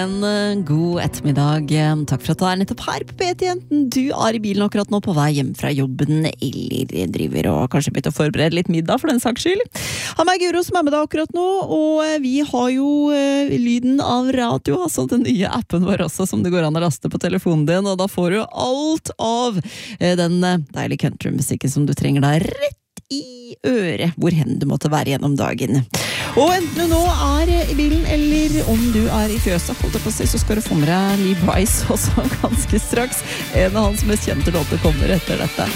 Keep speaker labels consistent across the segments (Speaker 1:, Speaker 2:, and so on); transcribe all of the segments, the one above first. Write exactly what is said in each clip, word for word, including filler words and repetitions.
Speaker 1: En uh, god ettermiddag. Takk for at du er nettopp her på P T, enten du er i bilen akkurat nå på vei hjem fra jobben, eller driver og kanskje begynt å forberede litt middag for den saks skyld. Han er Guro som er med deg akkurat nå, og vi har jo uh, lyden av radio, altså den nye appen vår også, som det går an å laste på telefonen din, og da får du alt av uh, den uh, deilige countrymusikken som du trenger deg rett i øret, hvor hen du måtte være gjennom dagen. Og enten du nå er i bilen, eller om du er i fjøset, holdt jeg på å si, så skal du få med deg Lee Brice også ganske straks. En av hans mest kjente låter kommer etter dette.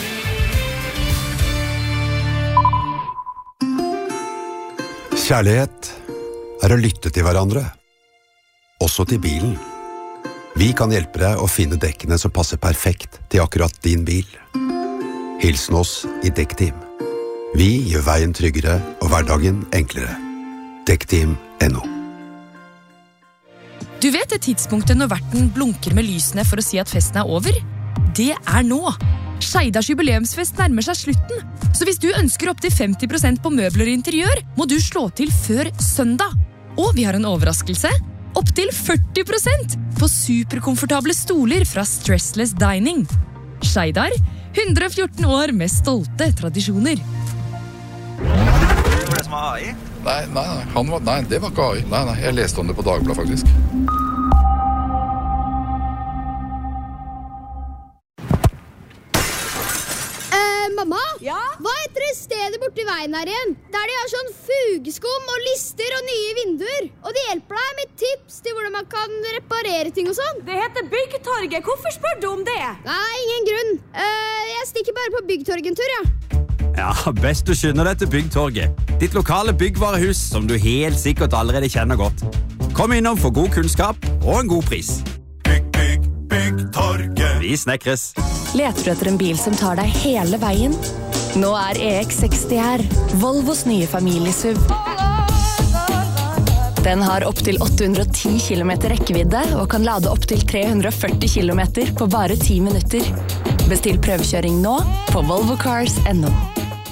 Speaker 2: Kjærlighet er å lytte til hverandre, også til bilen. Vi kan hjelpe deg å finne dekkene som passer perfekt til akkurat din bil. Hilsen oss i Dekkteam. Vi gjør veien tryggere og hverdagen enklere. Dekkteam punktum no.
Speaker 3: Du vet det tidspunktet når verten blunker med lysene for å si at festen er over? Det er nå! Skeidars jubileumsfest nærmer seg slutten, så hvis du ønsker opp til femti prosent på møbler og interiør, må du slå til før søndag. Og vi har en overraskelse. Opp til førti prosent på superkomfortable stoler fra Stressless Dining. Skeidar, hundre og fjorten år med stolte tradisjoner.
Speaker 4: Var det som var A I?
Speaker 5: Nei, nei, nei, han var, nei, det var ikke A I. Nei, nei, jeg leste om det på Dagbladet faktisk.
Speaker 6: Eh, mamma?
Speaker 7: Ja?
Speaker 6: Hva heter det stedet borti veien her igjen? Der de har sånn fugeskum og lister og nye vinduer. Og de hjelper deg med tips til hvordan man kan reparere ting og sånn.
Speaker 7: Det heter Byggtorget. Hvorfor spør du om det?
Speaker 6: Nei, ingen grunn. Eh, jeg stikker bare på Byggtorget en tur, ja.
Speaker 4: Ja, best du skynder deg til Byggtorget. Ditt lokale byggvarehus som du helt sikkert allerede kjenner godt. Kom innom for god kunnskap og en god pris.
Speaker 8: Bygg, bygg, Byggtorget.
Speaker 4: Vi snekres.
Speaker 9: Leter du etter en bil som tar deg hele veien? Nå er E X seksti her, Volvos nye familiesuv. Den har opp til åtte hundre og ti kilometer rekkevidde og kan lade opp til tre hundre og førti kilometer på bare ti minutter. Bestill prøvekjøring nå på volvo cars punktum no.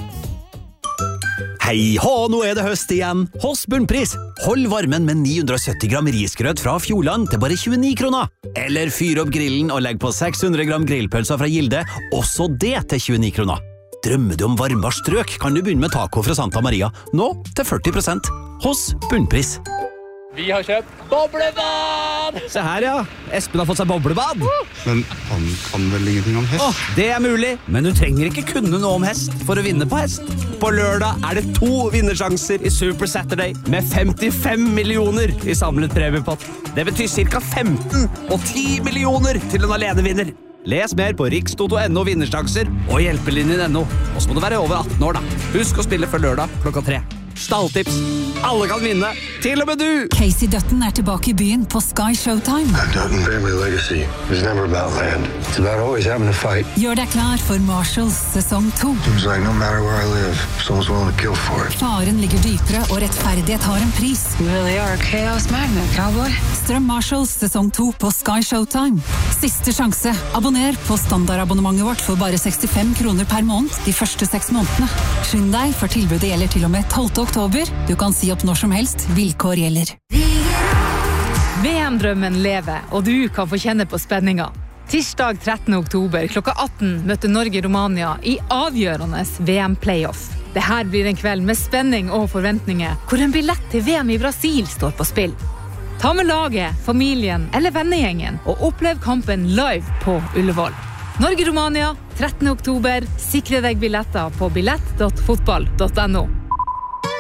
Speaker 4: Hei hå, nå er det høst igjen. Hos Bunnpris. Hold varmen med ni hundre og sytti gram risgrøt fra Fjordland til bare tjueni kroner. Eller fyr opp grillen og legg på seks hundre gram grillpølser fra Gilde, også det til tjueni kroner. Drømmer du om varmere strøk, kan du begynne med taco fra Santa Maria, nå til førti prosent. Hos Bunnpris.
Speaker 5: Vi har kjøpt boblebad!
Speaker 4: Se her, ja. Espen har fått seg boblebad.
Speaker 2: Men han kan vel ingenting om hest?
Speaker 4: Åh, det er mulig, men du trenger ikke kunne noe om hest for å vinne på hest. På lørdag er det to vinnersjanser i Super Saturday med femtifem millioner i samlet premiepott. Det betyr cirka femten og ti millioner til en alenevinner. Les mer på rikstoto punktum no vinnersjanser og hjelpelinjen punktum no. Og så må du være over atten år da. Husk å spille før lørdag klokka tre. Stalltips. Alle kan vinne, til og med du!
Speaker 10: Casey Dutton er tilbake i byen på Sky Showtime.
Speaker 11: Dutton family legacy was never about land. It's about always having a fight.
Speaker 10: Gjør deg klar for Marshalls sesong to.
Speaker 11: Seems like no matter where I live, someone's willing to kill for it.
Speaker 10: Faren ligger dypere, og rettferdighet har en pris.
Speaker 12: You really are a chaos magnet, cowboy.
Speaker 10: Strøm Marshalls sesong to på Sky Showtime. Siste sjanse. Abonner på standardabonnementet vårt for bare sekstifem kroner per måned de første seks månedene. Skynd deg, for tilbudet gjelder til og med tolvte oktober. Du kan si opp når som helst. Vilkår gjelder.
Speaker 3: V M-drømmen lever, og du kan få kjenne på spenninga. Tirsdag trettende oktober klokka atten møter Norge-Romania i avgjørende V M-playoff. Dette blir en kveld med spenning og forventninger, hvor en billett til V M i Brasil står på spill. Ta med laget, familien eller vennegjengen og opplev kampen live på Ullevål. Norge-Romania trettende oktober. Sikre deg billetter på billett punktum fotball punktum no.